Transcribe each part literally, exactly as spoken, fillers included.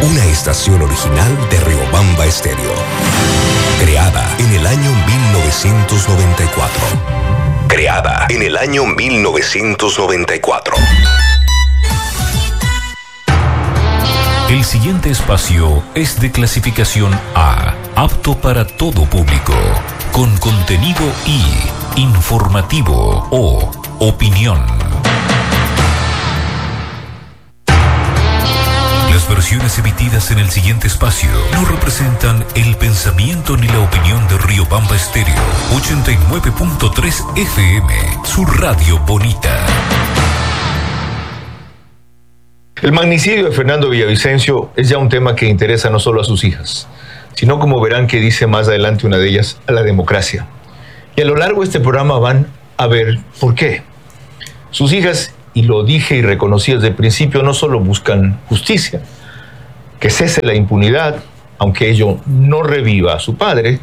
una estación original de Riobamba Estéreo. Creada en el año mil novecientos noventa y cuatro. Creada en el año mil novecientos noventa y cuatro. El siguiente espacio es de clasificación A, apto para todo público, con contenido I, informativo o opinión. Las versiones emitidas en el siguiente espacio no representan el pensamiento ni la opinión de Riobamba Estéreo ochenta y nueve punto tres F M, su radio bonita. El magnicidio de Fernando Villavicencio es ya un tema que interesa no solo a sus hijas, sino, como verán que dice más adelante una de ellas, a la democracia. Y a lo largo de este programa van a ver por qué. Sus hijas, y lo dije y reconocí desde el principio, no solo buscan justicia, que cese la impunidad, aunque ello no reviva a su padre,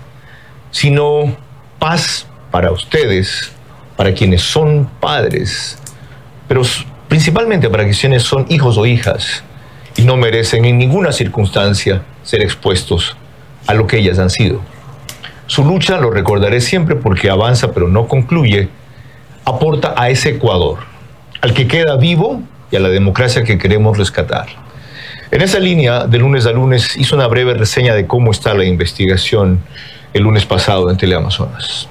sino paz para ustedes, para quienes son padres, pero principalmente para quienes son hijos o hijas y no merecen en ninguna circunstancia ser expuestos a lo que ellas han sido. Su lucha, lo recordaré siempre porque avanza pero no concluye, aporta a ese Ecuador, al que queda vivo y a la democracia que queremos rescatar. En esa línea, de lunes a lunes, hizo una breve reseña de cómo está la investigación el lunes pasado en Teleamazonas.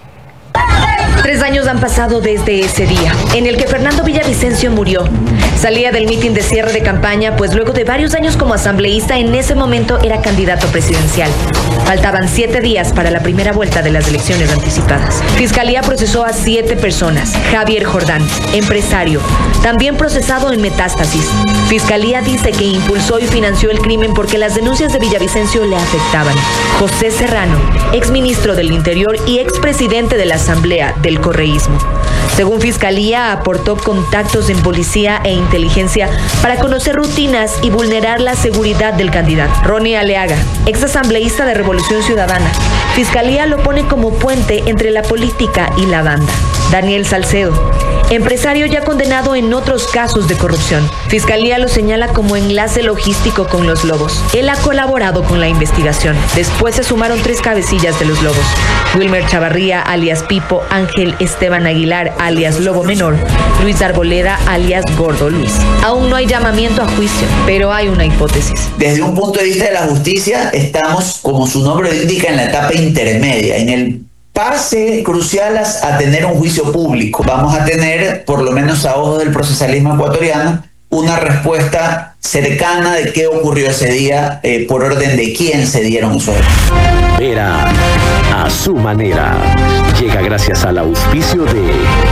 Tres años han pasado desde ese día, en el que Fernando Villavicencio murió. Salía del mitin de cierre de campaña, pues luego de varios años como asambleísta, en ese momento era candidato presidencial. Faltaban siete días para la primera vuelta de las elecciones anticipadas. Fiscalía procesó a siete personas. Javier Jordán, empresario, también procesado en Metástasis. Fiscalía dice que impulsó y financió el crimen porque las denuncias de Villavicencio le afectaban. José Serrano, exministro del Interior y expresidente de la Asamblea del Correísmo. Según Fiscalía, aportó contactos en policía e inteligencia para conocer rutinas y vulnerar la seguridad del candidato. Ronnie Aleaga, ex asambleísta de Revolución Ciudadana. Fiscalía lo pone como puente entre la política y la banda. Daniel Salcedo, empresario ya condenado en otros casos de corrupción. Fiscalía lo señala como enlace logístico con los Lobos. Él ha colaborado con la investigación. Después se sumaron tres cabecillas de los Lobos: Wilmer Chavarría, alias Pipo; Ángel Esteban Aguilar, alias Lobo Menor; Luis Arboleda, alias Gordo Luis. Aún no hay llamamiento a juicio, pero hay una hipótesis. Desde un punto de vista de la justicia, estamos, como su nombre lo indica, en la etapa intermedia, en el pase crucial a tener un juicio público. Vamos a tener, por lo menos a ojos del procesalismo ecuatoriano, una respuesta cercana de qué ocurrió ese día, eh, por orden de quién se dieron esos hechos. Vera a su manera. Llega gracias al auspicio de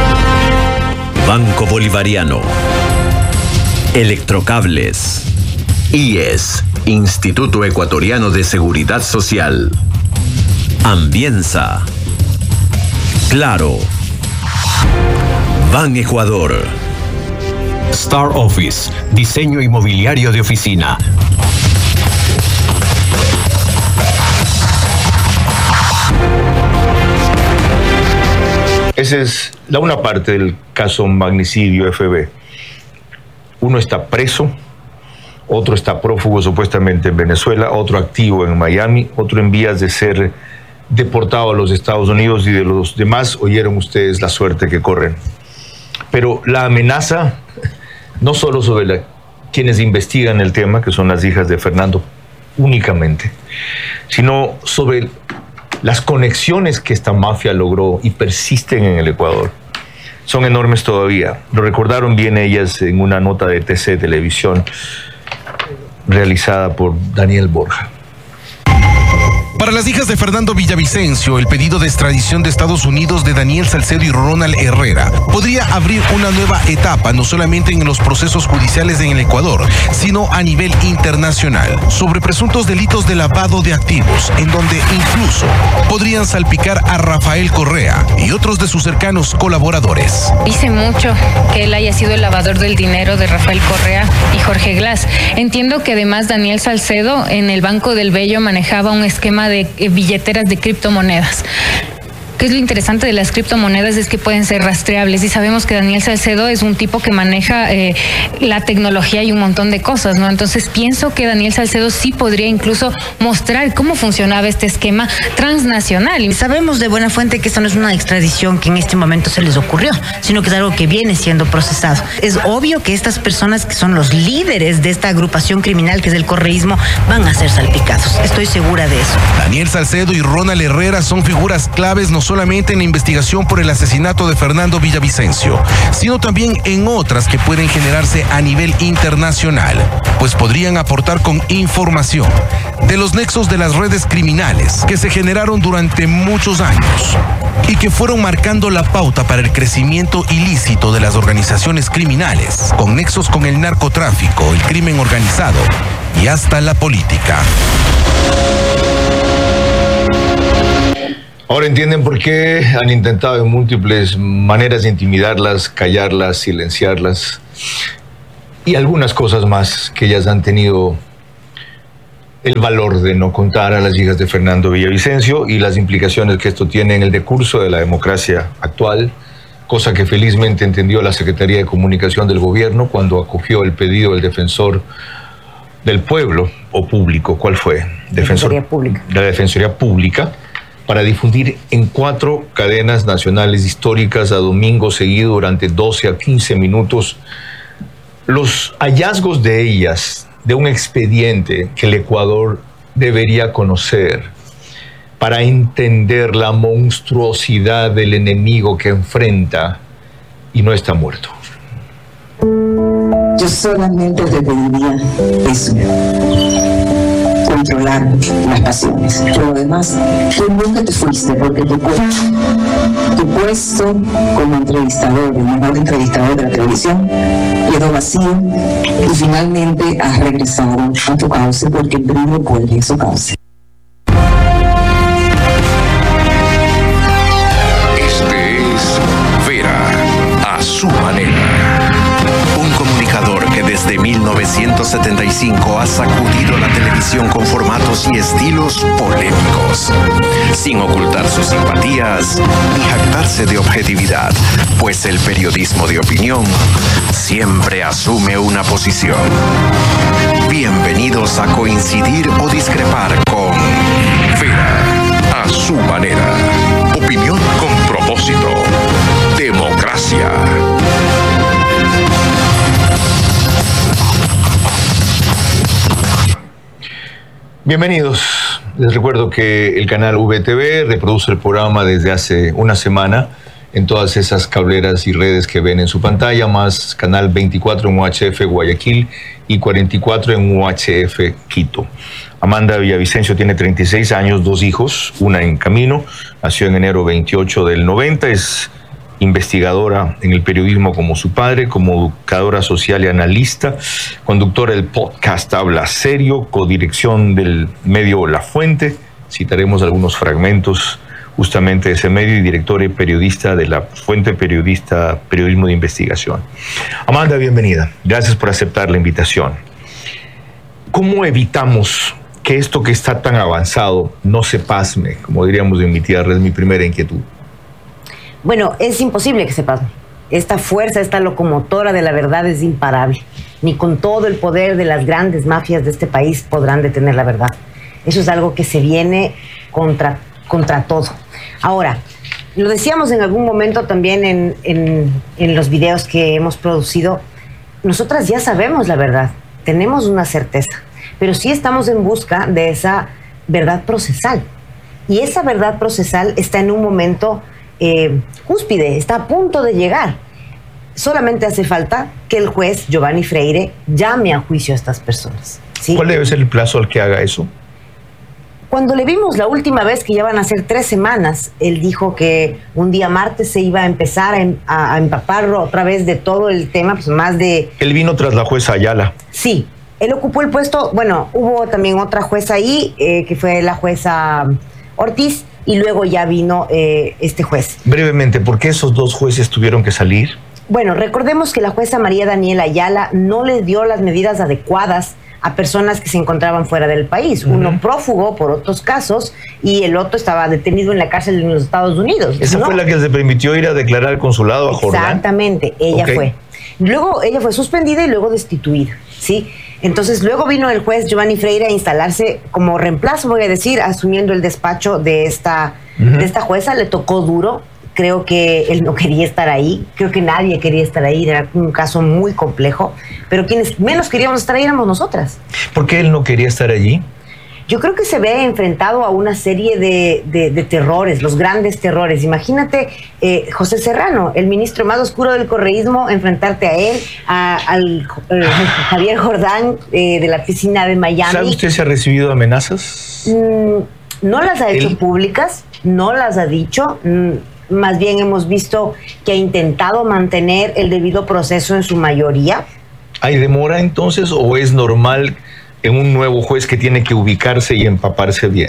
Banco Bolivariano, Electrocables, I E S, Instituto Ecuatoriano de Seguridad Social, Ambienza, Claro, Ban Ecuador, Star Office, diseño inmobiliario de oficina. Esa es la una parte del caso magnicidio F B. Uno está preso, otro está prófugo supuestamente en Venezuela, otro activo en Miami, otro en vías de ser deportado a los Estados Unidos, y de los demás oyeron ustedes la suerte que corren. Pero la amenaza, no solo sobre la, quienes investigan el tema, que son las hijas de Fernando únicamente, sino sobre las conexiones que esta mafia logró y persisten en el Ecuador, son enormes todavía. Lo recordaron bien ellas en una nota de T C Televisión realizada por Daniel Borja. Para las hijas de Fernando Villavicencio, el pedido de extradición de Estados Unidos de Daniel Salcedo y Ronald Herrera podría abrir una nueva etapa, no solamente en los procesos judiciales en el Ecuador, sino a nivel internacional, sobre presuntos delitos de lavado de activos, en donde incluso podrían salpicar a Rafael Correa y otros de sus cercanos colaboradores. Dice mucho que él haya sido el lavador del dinero de Rafael Correa y Jorge Glass. Entiendo que además Daniel Salcedo en el Banco del Bello manejaba un esquema de billeteras de criptomonedas. que es lo interesante de las criptomonedas, es que pueden ser rastreables, y sabemos que Daniel Salcedo es un tipo que maneja eh, la tecnología y un montón de cosas, ¿no? Entonces pienso que Daniel Salcedo sí podría incluso mostrar cómo funcionaba este esquema transnacional. Y sabemos de buena fuente que esto no es una extradición que en este momento se les ocurrió, sino que es algo que viene siendo procesado. Es obvio que estas personas que son los líderes de esta agrupación criminal que es el correísmo van a ser salpicados. Estoy segura de eso. Daniel Salcedo y Ronald Herrera son figuras claves no solamente en la investigación por el asesinato de Fernando Villavicencio, sino también en otras que pueden generarse a nivel internacional, pues podrían aportar con información de los nexos de las redes criminales que se generaron durante muchos años y que fueron marcando la pauta para el crecimiento ilícito de las organizaciones criminales, con nexos con el narcotráfico, el crimen organizado y hasta la política. Ahora entienden por qué han intentado en múltiples maneras de intimidarlas, callarlas, silenciarlas y algunas cosas más que ellas han tenido el valor de no contar a las hijas de Fernando Villavicencio y las implicaciones que esto tiene en el decurso de la democracia actual, cosa que felizmente entendió la Secretaría de Comunicación del Gobierno cuando acogió el pedido del defensor del pueblo o público. ¿Cuál fue? Defensor, Defensoría Pública. La Defensoría Pública, para difundir en cuatro cadenas nacionales históricas a domingo seguido durante doce a quince minutos los hallazgos de ellas, de un expediente que el Ecuador debería conocer para entender la monstruosidad del enemigo que enfrenta y no está muerto. Yo solamente te pediría eso, controlar las pasiones. Por lo demás, tú nunca te fuiste porque tu puesto, tu puesto como entrevistador, el mejor entrevistador de la televisión, quedó vacío y finalmente has regresado a tu cauce porque el brillo vuelve a su cauce. Este es Vera, a su manera. Un comunicador que desde mil novecientos setenta y cinco ha sacudido la televisión con formatos y estilos polémicos, sin ocultar sus simpatías ni jactarse de objetividad, pues el periodismo de opinión siempre asume una posición. Bienvenidos a coincidir o discrepar con Vera, a su manera. Opinión con propósito. Democracia. Bienvenidos. Les recuerdo que el canal V T V reproduce el programa desde hace una semana en todas esas cableras y redes que ven en su pantalla, más canal veinticuatro en U H F Guayaquil y cuarenta y cuatro en U H F Quito. Amanda Villavicencio tiene treinta y seis años, dos hijos, una en camino, nació en enero veintiocho del noventa, es investigadora en el periodismo como su padre, como educadora social y analista, conductora del podcast Habla Serio, codirección del medio La Fuente, citaremos algunos fragmentos justamente de ese medio, y directora y periodista de La Fuente, periodista, periodismo de investigación. Amanda, bienvenida. Gracias por aceptar la invitación. ¿Cómo evitamos que esto que está tan avanzado no se pasme? Como diríamos en mi tierra, es mi primera inquietud. Bueno, es imposible que se pasme. Esta fuerza, esta locomotora de la verdad es imparable. Ni con todo el poder de las grandes mafias de este país podrán detener la verdad. Eso es algo que se viene contra, contra todo. Ahora, lo decíamos en algún momento también en, en, en los videos que hemos producido, nosotras ya sabemos la verdad, tenemos una certeza, pero sí estamos en busca de esa verdad procesal. Y esa verdad procesal está en un momento eh, cúspide, está a punto de llegar. Solamente hace falta que el juez Giovanni Freire llame a juicio a estas personas, ¿sí? ¿Cuál debe ser el plazo al que haga eso? Cuando le vimos la última vez, que ya van a ser tres semanas, él dijo que un día martes se iba a empezar a, em, a, a empapar otra vez de todo el tema, pues más de... Él vino tras la jueza Ayala. Sí, él ocupó el puesto, bueno, hubo también otra jueza ahí, eh, que fue la jueza Ortiz, y luego ya vino eh, este juez. Brevemente, ¿por qué esos dos jueces tuvieron que salir? Bueno, recordemos que la jueza María Daniela Ayala no le dio las medidas adecuadas a personas que se encontraban fuera del país. Uh-huh. Uno prófugo por otros casos y el otro estaba detenido en la cárcel en los Estados Unidos. ¿Esa ¿no? fue la que se permitió ir a declarar al consulado a Jordán? Exactamente, ella okay. fue. Luego ella fue suspendida y luego destituida, ¿sí? Entonces luego vino el juez Giovanni Freire a instalarse como reemplazo, voy a decir, asumiendo el despacho de esta, uh-huh. de esta jueza. Le tocó duro. Creo que él no quería estar ahí, creo que nadie quería estar ahí, era un caso muy complejo, pero quienes menos queríamos estar ahí éramos nosotras. ¿Por qué él no quería estar allí? Yo creo que se ve enfrentado a una serie de, de, de terrores, los grandes terrores. Imagínate, eh, José Serrano, el ministro más oscuro del correísmo, enfrentarte a él, a, al eh, Javier Jordán eh, de la piscina de Miami. ¿Sabe usted si ha recibido amenazas? Mm, no las ha hecho ¿Él? públicas, no las ha dicho. Mm, Más bien hemos visto que ha intentado mantener el debido proceso en su mayoría. ¿Hay demora entonces o es normal en un nuevo juez que tiene que ubicarse y empaparse bien?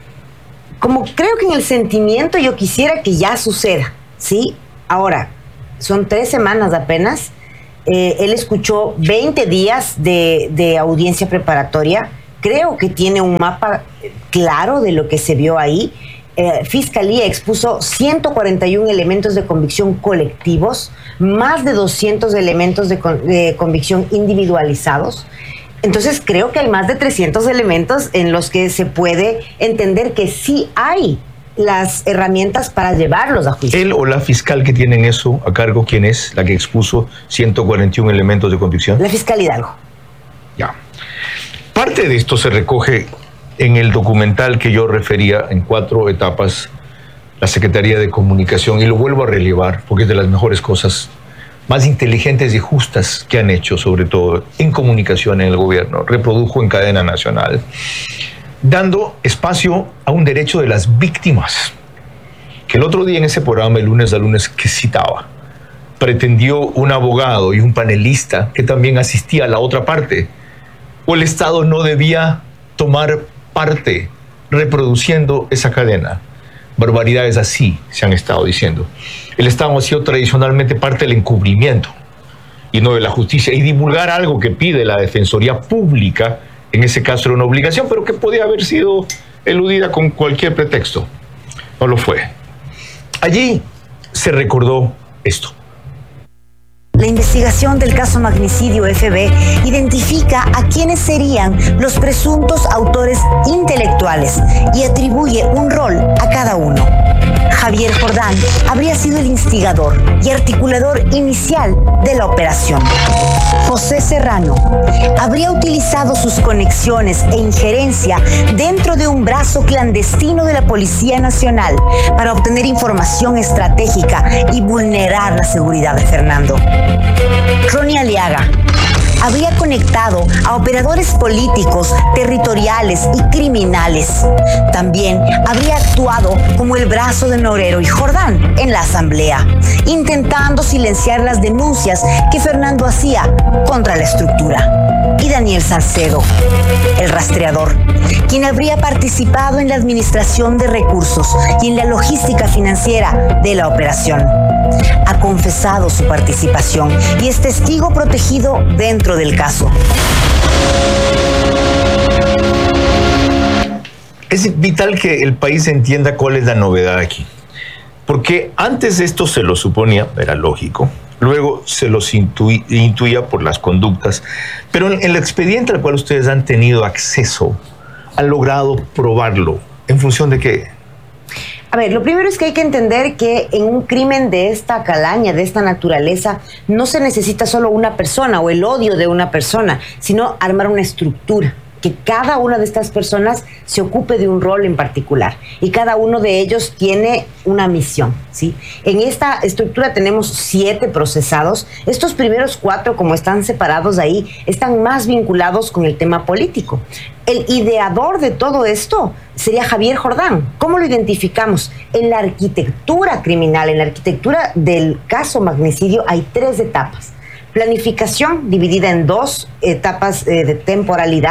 Como creo que en el sentimiento yo quisiera que ya suceda, ¿sí? Ahora, son tres semanas apenas. Eh, él escuchó veinte días de, de audiencia preparatoria. Creo que tiene un mapa claro de lo que se vio ahí. Eh, Fiscalía expuso ciento cuarenta y uno elementos de convicción colectivos, más de doscientos elementos de, con, de convicción individualizados. Entonces creo que hay más de trescientos elementos en los que se puede entender que sí hay las herramientas para llevarlos a juicio. ¿Él o la fiscal que tienen eso a cargo, quién es la que expuso ciento cuarenta y uno elementos de convicción? La fiscal Hidalgo. Ya. Parte de esto se recoge en el documental que yo refería en cuatro etapas, la Secretaría de Comunicación, y lo vuelvo a relevar porque es de las mejores cosas más inteligentes y justas que han hecho, sobre todo en comunicación en el gobierno. Reprodujo en cadena nacional, dando espacio a un derecho de las víctimas, que el otro día en ese programa, el lunes a lunes que citaba, pretendió un abogado y un panelista que también asistía a la otra parte, o el Estado no debía tomar parte reproduciendo esa cadena. Barbaridades así se han estado diciendo. El Estado ha sido tradicionalmente parte del encubrimiento y no de la justicia, y divulgar algo que pide la Defensoría Pública, en ese caso era una obligación, pero que podía haber sido eludida con cualquier pretexto. No lo fue. Allí se recordó esto. La investigación del caso magnicidio F B identifica a quienes serían los presuntos autores intelectuales y atribuye un rol a cada uno. Javier Jordán habría sido el instigador y articulador inicial de la operación. José Serrano habría utilizado sus conexiones e injerencia dentro de un brazo clandestino de la Policía Nacional para obtener información estratégica y vulnerar la seguridad de Fernando. Ronnie Aliaga habría conectado a operadores políticos, territoriales y criminales. También habría actuado como el brazo de Norero y Jordán en la Asamblea, intentando silenciar las denuncias que Fernando hacía contra la estructura. Y Daniel Salcedo, el rastreador, quien habría participado en la administración de recursos y en la logística financiera de la operación. Ha confesado su participación y es testigo protegido dentro del caso. Es vital que el país entienda cuál es la novedad aquí. Porque antes de esto se lo suponía, era lógico, luego se los intuí, intuía por las conductas, pero en el expediente al cual ustedes han tenido acceso, han logrado probarlo. ¿En función de qué? A ver, lo primero es que hay que entender que en un crimen de esta calaña, de esta naturaleza, no se necesita solo una persona o el odio de una persona, sino armar una estructura, que cada una de estas personas se ocupe de un rol en particular y cada uno de ellos tiene una misión, ¿sí? En esta estructura tenemos siete procesados. Estos primeros cuatro, como están separados ahí, están más vinculados con el tema político. El ideador de todo esto sería Javier Jordán. ¿Cómo lo identificamos? En la arquitectura criminal, en la arquitectura del caso magnicidio hay tres etapas. Planificación dividida en dos etapas eh, de temporalidad.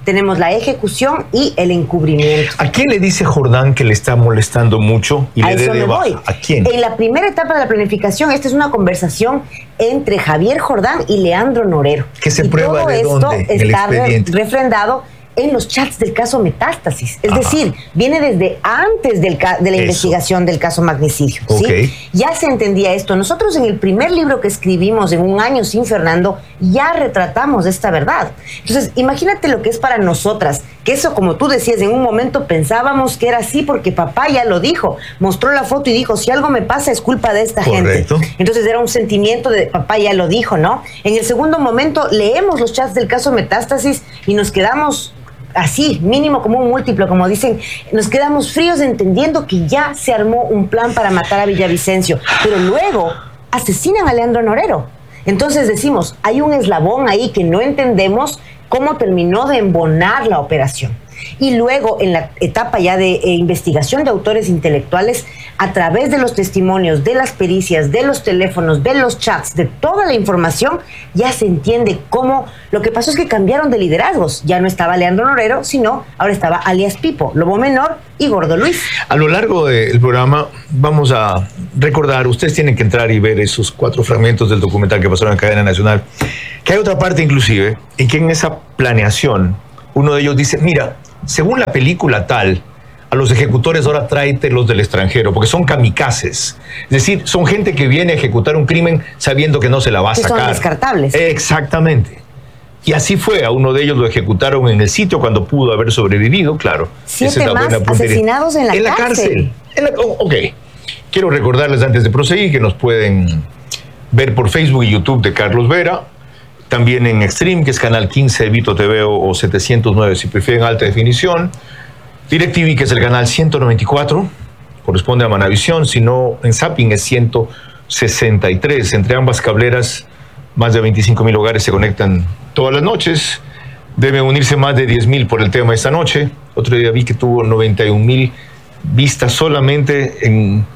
tenemos la ejecución y el encubrimiento. ¿A quién le dice Jordán que le está molestando mucho y a le eso dé de me baja? voy. ¿A quién? En la primera etapa de la planificación, esta es una conversación entre Javier Jordán y Leandro Norero. ¿Que se y prueba todo de esto dónde? En el está re- expediente. refrendado en los chats del caso Metástasis. Es Ajá. decir, viene desde antes del ca- de la Eso. investigación del caso Magnicidio. ¿sí? Ok. Ya se entendía esto. Nosotros en el primer libro que escribimos, en Un año sin Fernando, ya retratamos esta verdad. Entonces, imagínate lo que es para nosotras, que eso, como tú decías, en un momento pensábamos que era así porque papá ya lo dijo. Mostró la foto y dijo, si algo me pasa es culpa de esta Correcto. gente. Entonces era un sentimiento de papá ya lo dijo, ¿no? En el segundo momento leemos los chats del caso Metástasis y nos quedamos así, mínimo como un múltiplo, como dicen, nos quedamos fríos entendiendo que ya se armó un plan para matar a Villavicencio, pero luego asesinan a Leandro Norero. Entonces decimos, hay un eslabón ahí que no entendemos cómo terminó de embonar la operación. Y luego, en la etapa ya de eh, investigación de autores intelectuales, a través de los testimonios, de las pericias, de los teléfonos, de los chats, de toda la información, ya se entiende cómo lo que pasó es que cambiaron de liderazgos. Ya no estaba Leandro Norero, sino ahora estaba alias Pipo, Lobo Menor y Gordo Luis. A lo largo del programa vamos a recordar, ustedes tienen que entrar y ver esos cuatro fragmentos del documental que pasaron en Cadena Nacional, que hay otra parte inclusive, en que en esa planeación, uno de ellos dice, mira, según la película tal, a los ejecutores ahora tráete los del extranjero, porque son kamikazes. Es decir, son gente que viene a ejecutar un crimen sabiendo que no se la va a Que sacar. son descartables. Exactamente. Y así fue, a uno de ellos lo ejecutaron en el sitio cuando pudo haber sobrevivido, claro. Siete Esa es la más buena puntería. asesinados en la En la cárcel. cárcel. En la- oh, ok. Quiero recordarles antes de proseguir que nos pueden ver por Facebook y YouTube de Carlos Vera, también en Extreme, que es canal quince de Vito T V o, o setecientos nueve si prefieren alta definición. DirecTV, que es el canal ciento noventa y cuatro, corresponde a Manavisión, si no en Zapping es ciento sesenta y tres. Entre ambas cableras, más de veinticinco mil hogares se conectan todas las noches. Deben unirse más de diez mil por el tema esta noche. Otro día vi que tuvo noventa y un mil vistas solamente en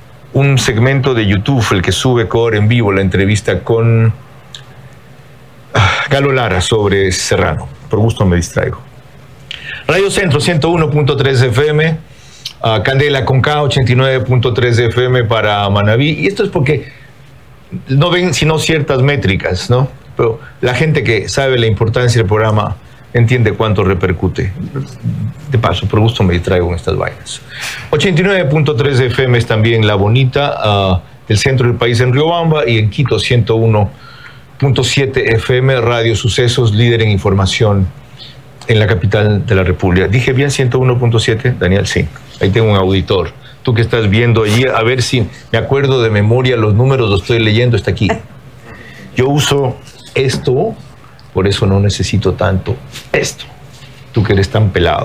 un segmento de YouTube, el que sube Core en vivo, la entrevista con ah, Galo Lara sobre Serrano. Por gusto me distraigo. Radio Centro ciento uno punto tres F M, uh, Candela con K ochenta y nueve punto tres F M para Manabí. Y esto es porque no ven sino ciertas métricas, ¿no? Pero la gente que sabe la importancia del programa entiende cuánto repercute. De paso, por gusto me distraigo en estas vainas. ochenta y nueve punto tres F M es también La Bonita, uh, del centro del país en Riobamba, y en Quito ciento uno punto siete F M, Radio Sucesos, líder en información en la capital de la República. ¿Dije bien ciento uno punto siete, Daniel? Sí. Ahí tengo un auditor. Tú que estás viendo allí, a ver si me acuerdo de memoria los números, los estoy leyendo, está aquí. Yo uso esto, por eso no necesito tanto esto. Tú que eres tan pelado.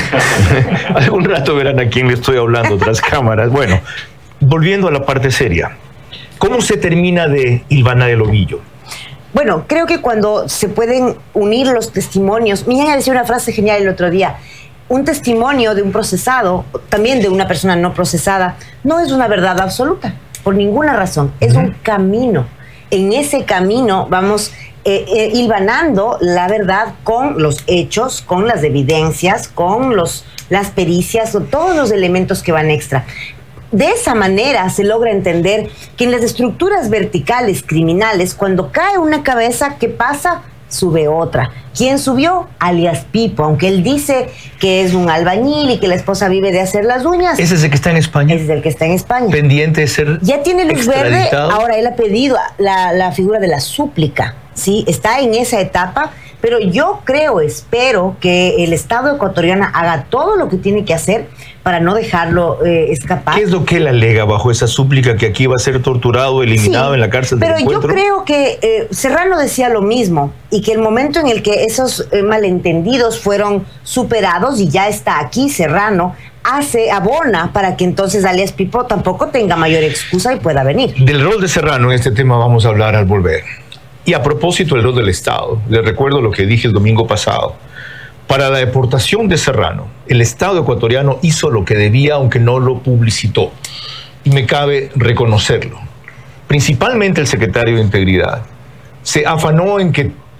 Algún rato verán a quién le estoy hablando tras cámaras. Bueno, volviendo a la parte seria. ¿Cómo se termina de hilvanar el ovillo? Bueno, creo que cuando se pueden unir los testimonios, Millán decía una frase genial el otro día, un testimonio de un procesado, también de una persona no procesada, no es una verdad absoluta, por ninguna razón, es un camino. En ese camino vamos eh, eh, hilvanando la verdad con los hechos, con las evidencias, con los, las pericias, con todos los elementos que van extra. De esa manera se logra entender que en las estructuras verticales criminales, cuando cae una cabeza, ¿qué pasa? Sube otra. ¿Quién subió? Alias Pipo, aunque él dice que es un albañil y que la esposa vive de hacer las uñas. ¿Ese es el que está en España? Ese es el que está en España. Pendiente de ser Ya tiene luz verde, extraditado. ahora él ha pedido la, la figura de la súplica, ¿sí? Está en esa etapa, pero yo creo, espero que el Estado ecuatoriano haga todo lo que tiene que hacer para no dejarlo eh, escapar. ¿Qué es lo que él alega bajo esa súplica que aquí va a ser torturado, eliminado Sí, en la cárcel pero del yo encuentro? creo que eh, Serrano decía lo mismo y que el momento en el que esos eh, malentendidos fueron superados y ya está aquí Serrano, hace, abona para que entonces alias Pipo tampoco tenga mayor excusa y pueda venir. Del rol de Serrano en este tema vamos a hablar al volver. Y a propósito del rol del Estado, les recuerdo lo que dije el domingo pasado. Para la deportación de Serrano, el Estado ecuatoriano hizo lo que debía, aunque no lo publicitó. Y me cabe reconocerlo. Principalmente el secretario de Integridad se afanó en que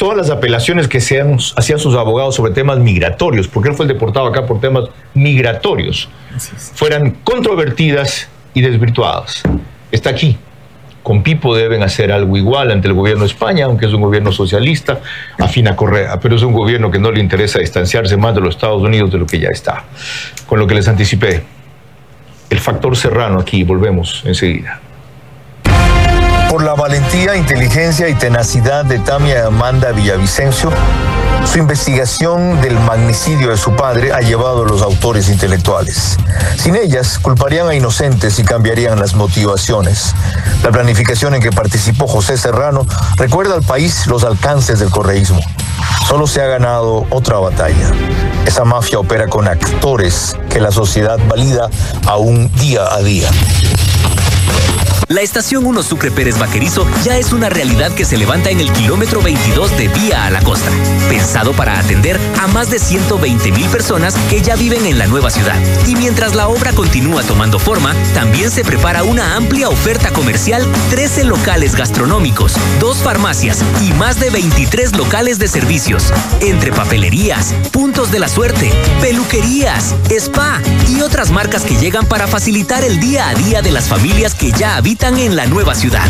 todas las apelaciones que sean, hacían sus abogados sobre temas migratorios, porque él fue el deportado acá por temas migratorios, fueran controvertidas y desvirtuadas. Está aquí. Con Pipo deben hacer algo igual ante el gobierno de España, aunque es un gobierno socialista, afín a Correa, pero es un gobierno que no le interesa distanciarse más de los Estados Unidos de lo que ya está. Con lo que les anticipé, el factor Serrano aquí, volvemos enseguida. Por la valentía, inteligencia y tenacidad de Tamia Amanda Villavicencio, su investigación del magnicidio de su padre ha llevado a los autores intelectuales. Sin ellas, culparían a inocentes y cambiarían las motivaciones. La planificación en que participó José Serrano recuerda al país los alcances del correísmo. Solo se ha ganado otra batalla. Esa mafia opera con actores que la sociedad valida aún día a día. La estación uno Sucre Pérez Vaquerizo ya es una realidad que se levanta en el kilómetro veintidós de Vía a la Costa, pensado para atender a más de ciento veinte mil personas que ya viven en la nueva ciudad. Y mientras la obra continúa tomando forma, también se prepara una amplia oferta comercial, trece locales gastronómicos, dos farmacias y más de veintitrés locales de servicios, entre papelerías, puntos de la suerte, peluquerías, spa y otras marcas que llegan para facilitar el día a día de las familias que ya habitan en la nueva ciudad.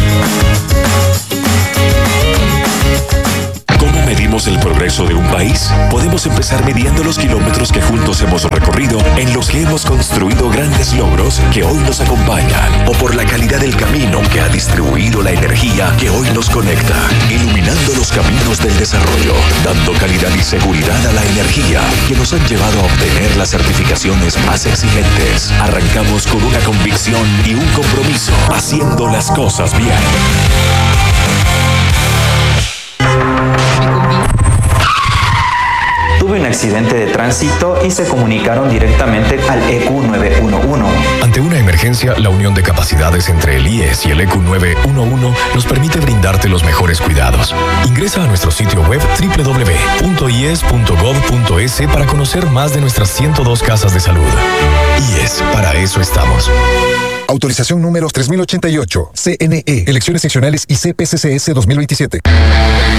¿Cómo medimos el progreso de un país? Podemos empezar midiendo los kilómetros que juntos hemos recorrido, en los que hemos construido grandes logros que hoy nos acompañan, o por la calidad del camino que ha distribuido la energía que hoy nos conecta, iluminando los caminos del desarrollo, dando calidad y seguridad a la energía que nos han llevado a obtener las certificaciones más exigentes. Arrancamos con una convicción y un compromiso, haciendo las cosas bien. Tuve un accidente de tránsito y se comunicaron directamente al E Q nueve uno uno. Ante una emergencia, la unión de capacidades entre el I E S y el E Q nueve uno uno nos permite brindarte los mejores cuidados. Ingresa a nuestro sitio web doble u doble u doble u punto i e s punto gov punto es para conocer más de nuestras ciento dos casas de salud. I E S, para eso estamos. Autorización número tres mil ochenta y ocho. C N E. Elecciones seccionales y C P C C S dos mil veintisiete.